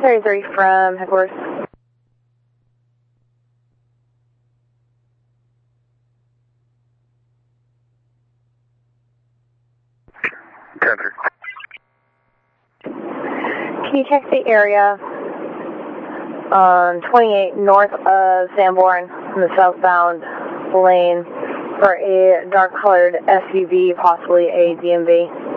33 from headquarters. Can you check the area on 28 north of Sanborn in the southbound lane for a dark-colored SUV, possibly a DMV?